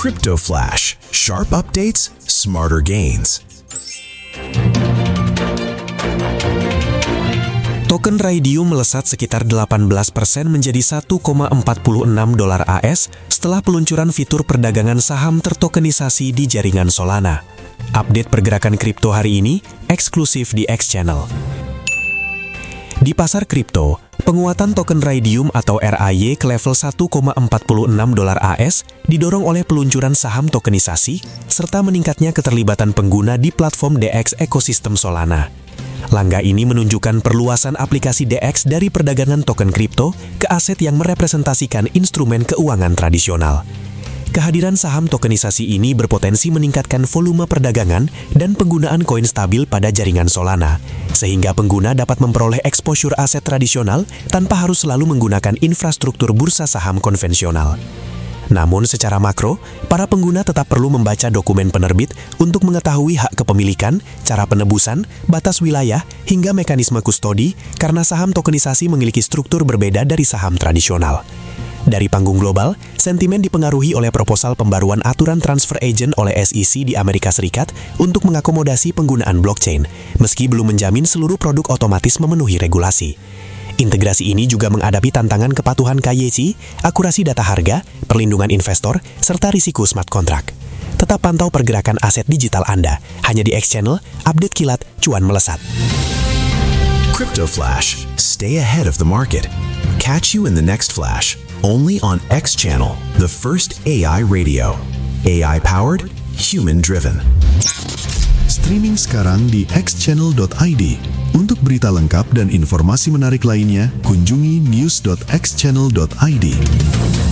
Crypto Flash, sharp updates, smarter gains. Token Raydium melesat sekitar 18% menjadi $1,46 AS setelah peluncuran fitur perdagangan saham tertokenisasi di jaringan Solana. Update pergerakan kripto hari ini eksklusif di X Channel. Di pasar kripto, penguatan token Raydium atau RAY ke level $1,46 AS didorong oleh peluncuran saham tokenisasi serta meningkatnya keterlibatan pengguna di platform DX ekosistem Solana. Langkah ini menunjukkan perluasan aplikasi DX dari perdagangan token kripto ke aset yang merepresentasikan instrumen keuangan tradisional. Kehadiran saham tokenisasi ini berpotensi meningkatkan volume perdagangan dan penggunaan koin stabil pada jaringan Solana, sehingga pengguna dapat memperoleh exposure aset tradisional tanpa harus selalu menggunakan infrastruktur bursa saham konvensional. Namun secara makro, para pengguna tetap perlu membaca dokumen penerbit untuk mengetahui hak kepemilikan, cara penebusan, batas wilayah, hingga mekanisme kustodi karena saham tokenisasi memiliki struktur berbeda dari saham tradisional. Dari panggung global, sentimen dipengaruhi oleh proposal pembaruan aturan transfer agent oleh SEC di Amerika Serikat untuk mengakomodasi penggunaan blockchain, meski belum menjamin seluruh produk otomatis memenuhi regulasi. Integrasi ini juga menghadapi tantangan kepatuhan KYC, akurasi data harga, perlindungan investor, serta risiko smart contract. Tetap pantau pergerakan aset digital Anda, hanya di X Channel, update kilat, cuan melesat. Crypto Flash, stay ahead of the market. Catch you in the next flash, only on X Channel, the first AI radio. AI-powered, human-driven. Streaming sekarang di xchannel.id. Untuk berita lengkap dan informasi menarik lainnya, kunjungi news.xchannel.id.